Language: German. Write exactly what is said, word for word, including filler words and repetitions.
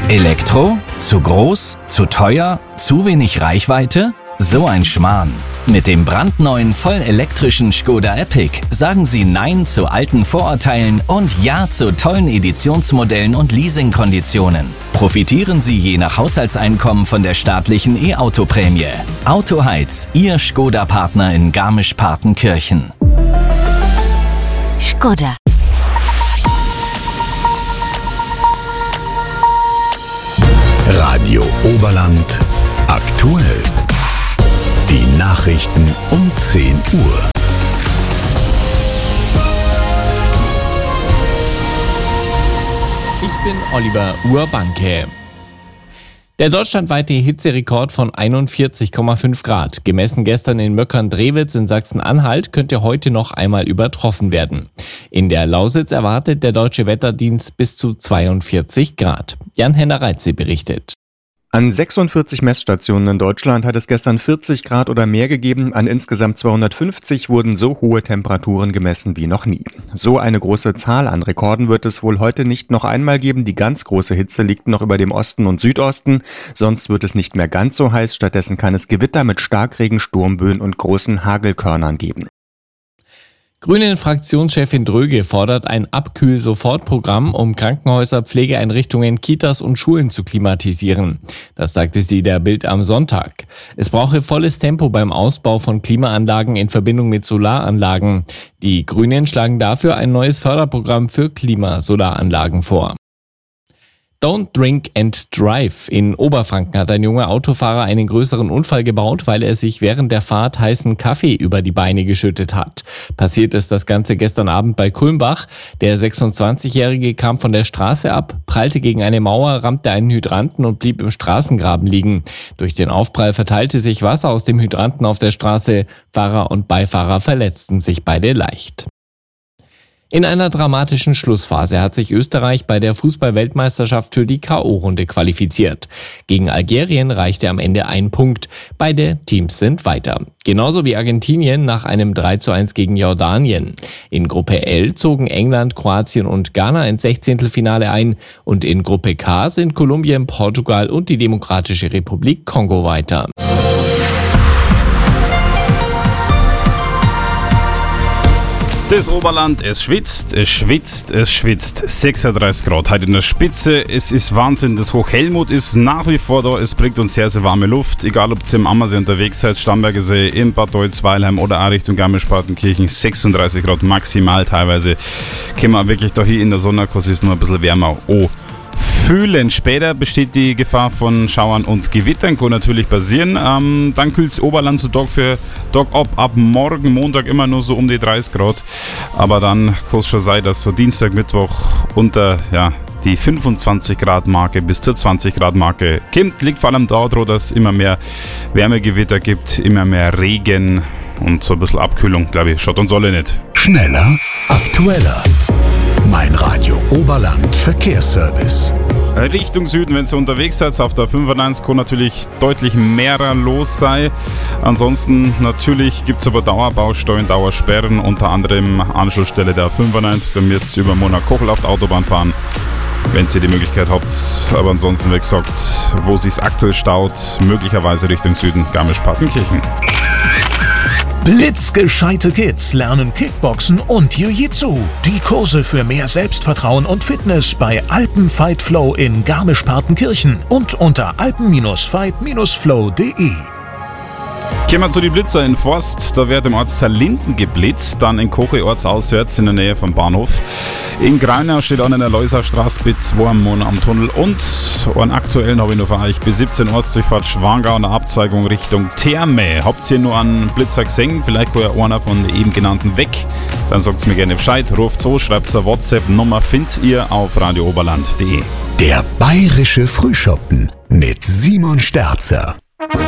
Elektro? Zu groß? Zu teuer? Zu wenig Reichweite? So ein Schmarrn. Mit dem brandneuen vollelektrischen Škoda Epiq sagen Sie Nein zu alten Vorurteilen und Ja zu tollen Editionsmodellen und Leasingkonditionen. Profitieren Sie je nach Haushaltseinkommen von der staatlichen E-Auto-Prämie. Autoheiz, Ihr Škoda-Partner in Garmisch-Partenkirchen. Škoda. Radio Oberland aktuell. Die Nachrichten um zehn Uhr. Ich bin Oliver Urbanke. Der deutschlandweite Hitzerekord von einundvierzig Komma fünf Grad, gemessen gestern in Möckern-Drewitz in Sachsen-Anhalt, könnte heute noch einmal übertroffen werden. In der Lausitz erwartet der Deutsche Wetterdienst bis zu zweiundvierzig Grad. Jan-Henner Reitze berichtet. An sechsundvierzig Messstationen in Deutschland hat es gestern vierzig Grad oder mehr gegeben. An insgesamt zweihundertfünfzig wurden so hohe Temperaturen gemessen wie noch nie. So eine große Zahl an Rekorden wird es wohl heute nicht noch einmal geben. Die ganz große Hitze liegt noch über dem Osten und Südosten. Sonst wird es nicht mehr ganz so heiß. Stattdessen kann es Gewitter mit Starkregen, Sturmböen und großen Hagelkörnern geben. Grünen-Fraktionschefin Dröge fordert ein Abkühl-Sofortprogramm, um Krankenhäuser, Pflegeeinrichtungen, Kitas und Schulen zu klimatisieren. Das sagte sie der Bild am Sonntag. Es brauche volles Tempo beim Ausbau von Klimaanlagen in Verbindung mit Solaranlagen. Die Grünen schlagen dafür ein neues Förderprogramm für Klimasolaranlagen vor. Don't Drink and Drive. In Oberfranken hat ein junger Autofahrer einen größeren Unfall gebaut, weil er sich während der Fahrt heißen Kaffee über die Beine geschüttet hat. Passiert ist das Ganze gestern Abend bei Kulmbach. Der sechsundzwanzigjährige kam von der Straße ab, prallte gegen eine Mauer, rammte einen Hydranten und blieb im Straßengraben liegen. Durch den Aufprall verteilte sich Wasser aus dem Hydranten auf der Straße. Fahrer und Beifahrer verletzten sich beide leicht. In einer dramatischen Schlussphase hat sich Österreich bei der Fußball-Weltmeisterschaft für die K O-Runde qualifiziert. Gegen Algerien reichte am Ende ein Punkt. Beide Teams sind weiter. Genauso wie Argentinien nach einem drei zu eins gegen Jordanien. In Gruppe L zogen England, Kroatien und Ghana ins Sechzehntelfinale ein. Und in Gruppe K sind Kolumbien, Portugal und die Demokratische Republik Kongo weiter. Das Oberland, es schwitzt, es schwitzt, es schwitzt. sechsunddreißig Grad heute in der Spitze. Es ist Wahnsinn, das Hoch Helmut ist nach wie vor da. Es bringt uns sehr, sehr warme Luft. Egal, ob ihr im Ammersee unterwegs seid, Starnberger See, in Bad Deutz, Weilheim oder auch Richtung Garmisch-Partenkirchen. sechsunddreißig Grad maximal teilweise. Können wir wirklich da hier in der Sonne, es ist nur ein bisschen wärmer. Oh. Fühlen. Später besteht die Gefahr von Schauern und Gewittern, kann natürlich passieren. Ähm, dann kühlt das Oberland so Tag für Tag ab. Ab morgen, Montag immer nur so um die dreißig Grad. Aber dann kann es schon sein, dass so Dienstag, Mittwoch unter ja, die fünfundzwanzig Grad Marke bis zur zwanzig Grad Marke kommt. Liegt vor allem daran, dass es immer mehr Wärmegewitter gibt, immer mehr Regen und so ein bisschen Abkühlung, glaube ich, schaut uns alle nicht. Schneller, aktueller. Mein Radio Oberland Verkehrsservice. Richtung Süden, wenn ihr unterwegs seid, auf der fünfundneunzig kann natürlich deutlich mehr los sein. Ansonsten natürlich gibt es aber Dauerbaustellen, Dauersperren, unter anderem Anschlussstelle der fünfundneunzig, dann wird es über Monach-Kochel auf der Autobahn fahren, wenn ihr die Möglichkeit habt. Aber ansonsten, wie gesagt, wo es sich aktuell staut, möglicherweise Richtung Süden, Garmisch-Partenkirchen. Blitzgescheite Kids lernen Kickboxen und Jiu-Jitsu. Die Kurse für mehr Selbstvertrauen und Fitness bei Alpen Fight Flow in Garmisch-Partenkirchen und unter alpen Fight Flow punkt de. Kommen wir zu den Blitzer in Forst. Da wird im Ortsteil Linden geblitzt, dann in Koche ortsauswärts in der Nähe vom Bahnhof. In Greinau steht an der Leuserstraße bis zwei Monate am Tunnel. Und einen aktuellen habe ich noch für euch. Bis siebzehn Ortsdurchfahrt Schwangau und eine Abzweigung Richtung Therme. Habt ihr nur einen Blitzer gesehen? Vielleicht kann ja einer von den eben genannten weg. Dann sagt mir gerne Bescheid. Ruft so, schreibt eine WhatsApp-Nummer, findet ihr auf radio oberland punkt de. Der bayerische Frühschoppen mit Simon Sterzer.